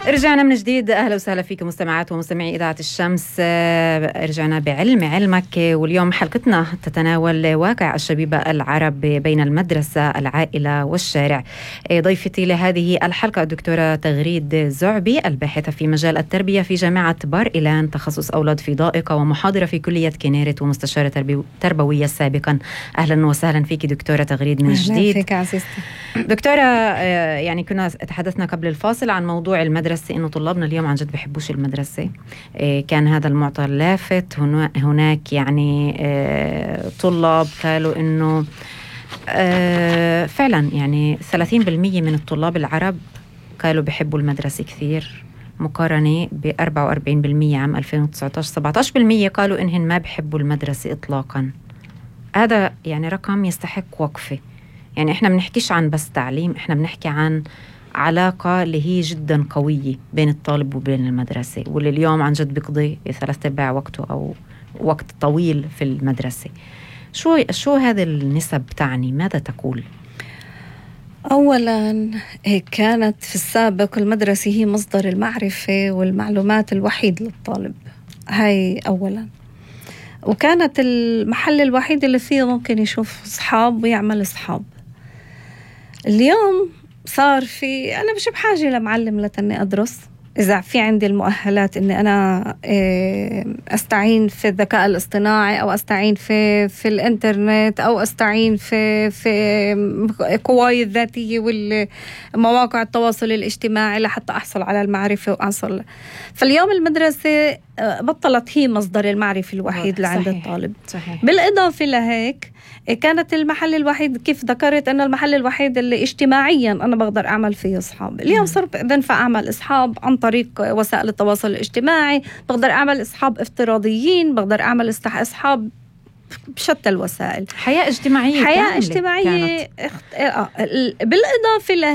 رجعنا من جديد. أهلا وسهلا فيكم مستمعات ومستمعي إذاعة الشمس. رجعنا بعلم علمك، واليوم حلقتنا تتناول واقع الشبيبة العرب بين المدرسة، العائلة والشارع. ضيفتي لهذه الحلقة الدكتورة تغريد زعبي، الباحثة في مجال التربية في جامعة بار إيلان، تخصص أولاد في ضائقة، ومحاضرة في كلية كنيرت، ومستشارة تربوية سابقا. أهلا وسهلا فيك دكتورة تغريد من جديد. أهلا فيك عزيزتي دكتورة. يعني كنا تحدثنا قبل الفاصل عن موضوع المدرسة، إنه طلابنا اليوم عن جد بيحبوش المدرسة. كان هذا المعطى لافت. هناك يعني طلاب قالوا إنه فعلا يعني 30% من الطلاب العرب قالوا بيحبوا المدرسة كثير، مقارنة ب 44% عام 2019. 17% قالوا إنهم ما بيحبوا المدرسة إطلاقا. هذا يعني رقم يستحق وقفة. يعني إحنا بنحكيش عن بس تعليم، إحنا بنحكي عن علاقة اللي هي جدا قوية بين الطالب وبين المدرسة، واللي اليوم عن جد بيقضي 3/4 وقته أو وقت طويل في المدرسة. شو هذه النسب تعني؟ ماذا تقول؟ أولا كانت في السابق المدرسة هي مصدر المعرفة والمعلومات الوحيد للطالب، هاي أولا، وكانت المحل الوحيد اللي فيه ممكن يشوف أصحاب ويعمل أصحاب. اليوم صار في أنا مش بحاجة لمعلم لتني أدرس، إذا في عندي المؤهلات إني أنا أستعين في الذكاء الاصطناعي، أو أستعين في الإنترنت، أو أستعين في قواي الذاتية والمواقع التواصل الاجتماعي لحتى أحصل على المعرفة وأحصل. فاليوم المدرسة بطلت هي مصدر المعرفة الوحيد لعند الطالب. صحيح. بالإضافة لهيك كانت المحل الوحيد، كيف ذكرت أن المحل الوحيد اللي اجتماعيا أنا بقدر أعمل فيه أصحاب. اليوم صار بنفع أعمل أصحاب عن طريق وسائل التواصل الاجتماعي، بقدر أعمل أصحاب افتراضيين، بقدر أعمل أصحاب بشتى الوسائل. حياة اجتماعية بالإضافة